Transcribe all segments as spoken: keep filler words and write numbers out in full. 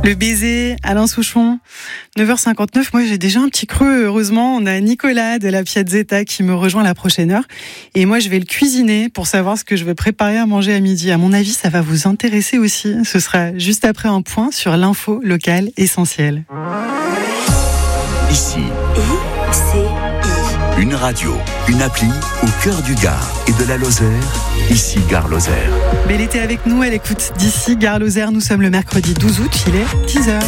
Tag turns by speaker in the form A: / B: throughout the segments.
A: Le baiser, Alain Souchon, neuf heures cinquante-neuf. Moi, j'ai déjà un petit creux. Heureusement, on a Nicolas de la Piazzetta qui me rejoint à la prochaine heure. Et moi, je vais le cuisiner pour savoir ce que je vais préparer à manger à midi. À mon avis, ça va vous intéresser aussi. Ce sera juste après un point sur l'info locale essentielle.
B: Ici,
C: I C I.
B: une radio, une appli au cœur du Gard et de la Lozère. Ici, Gare Lozère.
A: Mais elle était avec nous, elle écoute d'ici Gare Lozère. Nous sommes le mercredi douze août, il est dix heures.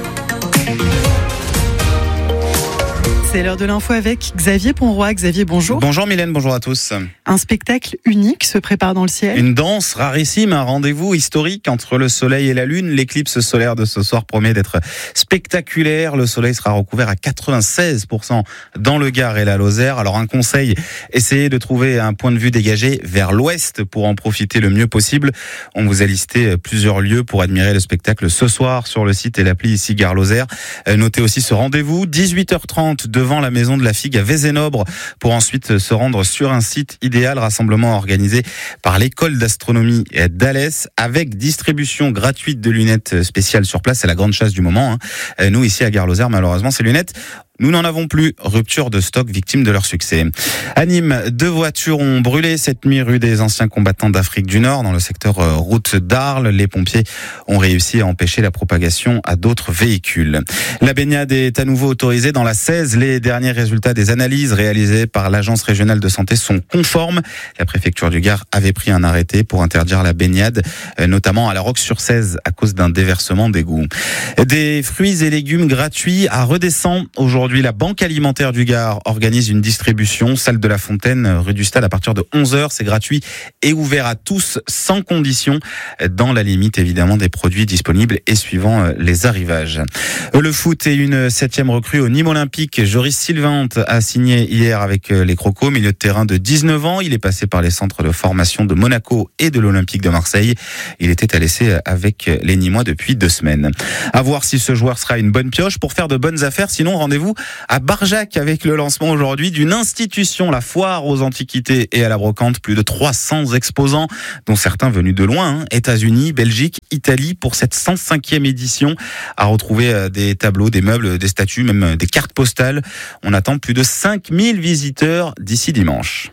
A: C'est l'heure de l'info avec Xavier Ponroy. Xavier, bonjour.
D: Bonjour Mylène, bonjour à tous.
A: Un spectacle unique se prépare dans le ciel.
D: Une danse rarissime, un rendez-vous historique entre le soleil et la lune. L'éclipse solaire de ce soir promet d'être spectaculaire. Le soleil sera recouvert à quatre-vingt-seize pour cent dans le Gard et la Lozère. Alors un conseil, essayez de trouver un point de vue dégagé vers l'ouest pour en profiter le mieux possible. On vous a listé plusieurs lieux pour admirer le spectacle ce soir sur le site et l'appli ici Gare Lozère. Notez aussi ce rendez-vous, dix-huit heures trente devant la maison de la Figue à Vézénobre pour ensuite se rendre sur un site idéal, rassemblement organisé par l'école d'astronomie d'Alès avec distribution gratuite de lunettes spéciales sur place. C'est la grande chasse du moment. Hein. Nous ici à Gare Lozère, malheureusement, ces lunettes, nous n'en avons plus. Rupture de stock, victime de leur succès. À Nîmes, deux voitures ont brûlé cette nuit rue des anciens combattants d'Afrique du Nord, dans le secteur route d'Arles. Les pompiers ont réussi à empêcher la propagation à d'autres véhicules. La baignade est à nouveau autorisée dans la seize. Les derniers résultats des analyses réalisées par l'Agence régionale de santé sont conformes. La préfecture du Gard avait pris un arrêté pour interdire la baignade, notamment à la Roque-sur-Seize, à cause d'un déversement d'égouts. Des fruits et légumes gratuits à Redescend. Aujourd'hui, Aujourd'hui, la Banque alimentaire du Gard organise une distribution, salle de la Fontaine, rue du Stade, à partir de onze heures. C'est gratuit et ouvert à tous, sans condition, dans la limite évidemment des produits disponibles et suivant les arrivages. Le foot et une septième recrue au Nîmes Olympique. Joris Sylvante a signé hier avec les Crocos, milieu de terrain de dix-neuf ans. Il est passé par les centres de formation de Monaco et de l'Olympique de Marseille. Il était à l'essai avec les Nîmois depuis deux semaines. À voir si ce joueur sera une bonne pioche pour faire de bonnes affaires. Sinon, rendez-vous à Barjac avec le lancement aujourd'hui d'une institution, la foire aux antiquités et à la brocante. Plus de trois cents exposants, dont certains venus de loin, hein, États-Unis, Belgique, Italie, pour cette cent cinquième édition. À retrouver des tableaux, des meubles, des statues, même des cartes postales. On attend plus de cinq mille visiteurs d'ici dimanche.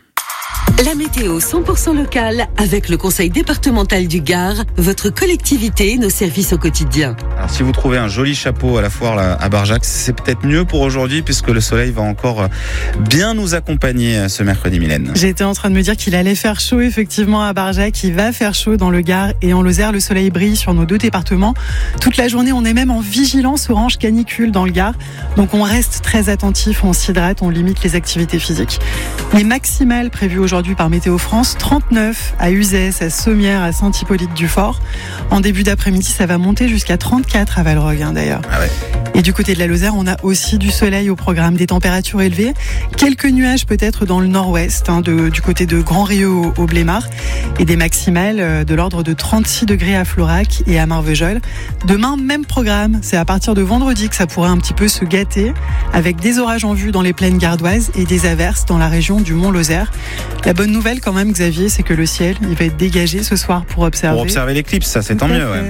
C: La météo cent pour cent locale avec le Conseil départemental du Gard, votre collectivité, nos services au quotidien.
D: Alors, si vous trouvez un joli chapeau à la foire là, à Barjac, c'est peut-être mieux pour aujourd'hui puisque le soleil va encore bien nous accompagner ce mercredi, Mylène.
A: J'étais en train de me dire qu'il allait faire chaud effectivement à Barjac. Il va faire chaud dans le Gard et en Lozère. Le soleil brille sur nos deux départements. Toute la journée, on est même en vigilance orange canicule dans le Gard. Donc on reste très attentif, on s'hydrate, on limite les activités physiques. Les maximales prévues aujourd'hui par Météo France, trente-neuf à Uzès, à Sommières, à Saint-Hippolyte-du-Fort. En début d'après-midi, ça va monter jusqu'à trente-quatre à Valrogue hein, d'ailleurs.
D: Ah ouais.
A: Et du côté de la Lozère, on a aussi du soleil au programme, des températures élevées. Quelques nuages peut-être dans le nord-ouest, hein, de, du côté de Grand-Rieu au, au Blémard. Et des maximales euh, de l'ordre de trente-six degrés à Florac et à Marvejols. Demain, même programme. C'est à partir de vendredi que ça pourrait un petit peu se gâter, avec des orages en vue dans les plaines gardoises et des averses dans la région du Mont-Lozère. La bonne nouvelle quand même, Xavier, c'est que le ciel, il va être dégagé ce soir pour observer.
D: Pour observer l'éclipse, ça c'est tant mieux. Ouais.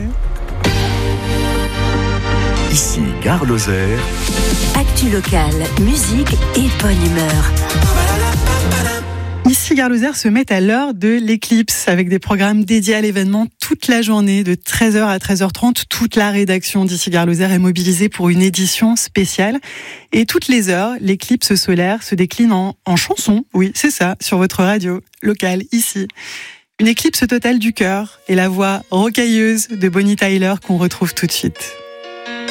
B: Ici, Gare Lozère.
C: Actu locale, musique et bonne humeur.
A: Ici, Gare Lozère se met à l'heure de l'éclipse avec des programmes dédiés à l'événement toute la journée, de treize heures à treize heures trente. Toute la rédaction d'Ici Gare Lozère est mobilisée pour une édition spéciale. Et toutes les heures, l'éclipse solaire se décline en, en chansons. Oui, c'est ça, sur votre radio locale, ici. Une éclipse totale du cœur et la voix rocailleuse de Bonnie Tyler qu'on retrouve tout de suite.